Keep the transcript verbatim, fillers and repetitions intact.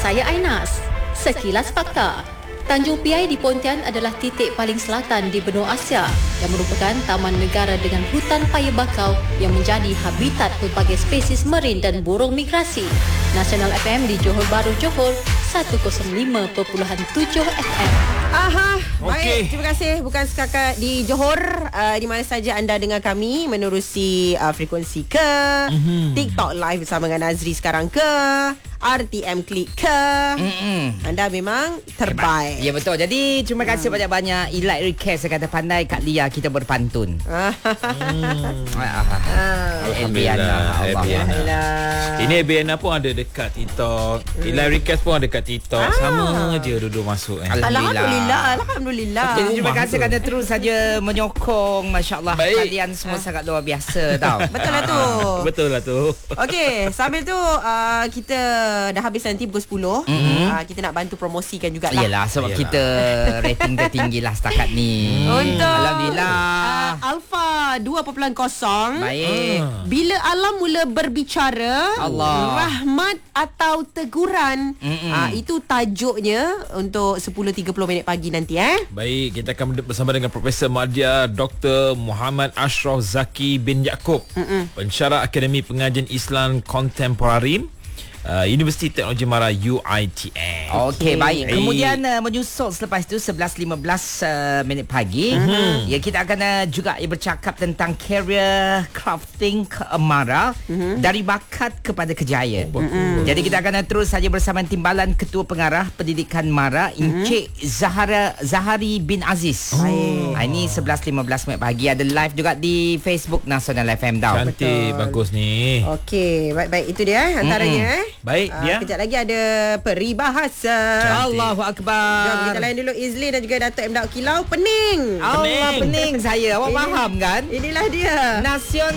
saya Ainas. Sekilas Fakta. Tanjung Piai di Pontian adalah titik paling selatan di benua Asia yang merupakan taman negara dengan hutan paya bakau yang menjadi habitat pelbagai spesies marin dan burung migrasi. Nasional F M di Johor Bahru, Johor, seratus lima perpuluhan tujuh F M. Aha, Okey. baik. Terima kasih. Bukan setakat di Johor, uh, di mana saja anda dengar kami menerusi uh, frekuensi ke, mm-hmm. TikTok live bersama dengan Nazri sekarang ke, R T M Klik ke. Mm-mm. Anda memang terbaik. Ya betul. Jadi terima kasih hmm. banyak-banyak e-like request kata pandai Kak Lia kita berpantun. hmm. ah. Alhamdulillah. Alhamdulillah. Ini Ebiana pun ada dekat TikTok. Hmm. E-like request pun ada dekat TikTok. Ah. Sama je duduk masuk eh. Alhamdulillah. Alhamdulillah. Jadi terima kasih betul. kerana terus saja menyokong. Masya-Allah. Baik. Kalian semua sangat luar biasa tau. Betul lah tu. Betul lah tu. Okey, sambil tu uh, kita dah habis nanti pukul sepuluh. Mm-hmm. Uh, kita nak bantu promosikan jugalah. Yelah sebab Yelah. kita rating tertinggi lah setakat ni. Untuk Alhamdulillah. uh, Alpha dua perpuluhan kosong. Baik. Ah. Bila alam mula berbicara, Allah. rahmat atau teguran. Uh, itu tajuknya untuk sepuluh tiga puluh minit pagi nanti eh. Baik, kita akan bersama dengan Profesor Madya Doktor Muhammad Ashraf Zaki bin Yaakob, Mm-mm. pensyarah Akademi Pengajian Islam Kontemporari, uh, Universiti Teknologi Mara U I T M. Okey, baik. Baik. Kemudian uh, menyusul selepas itu sebelas lima belas uh, minit pagi, mm-hmm. ya kita akan uh, juga uh, bercakap tentang career crafting ke Mara, mm-hmm. dari bakat kepada kejayaan. Oh, mm-hmm. Jadi kita akan uh, terus saja bersama timbalan Ketua Pengarah Pendidikan Mara, mm-hmm. Encik Zahara Zahari bin Aziz. Baik. Ha, ini sebelas lima belas minit pagi, ada live juga di Facebook Nasional F M tau. Cantik, Betul. bagus ni. Okey, baik-baik itu dia eh, antaranya eh. Baik, Uh, dia. kejap lagi ada peribahasa. Allahu Akbar. Jom kita layan dulu Izlin dan juga Datuk M. Daud Kilau. Pening. Allah, pening saya. Awak Ini- faham kan? Inilah dia. Nasional